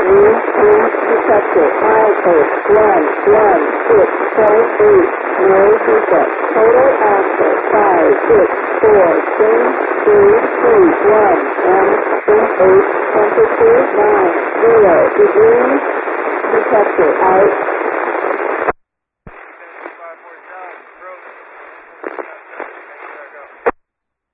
detected. 5811 no defect. Total access 564331 and 8 temperature 90 degrees detected. Out.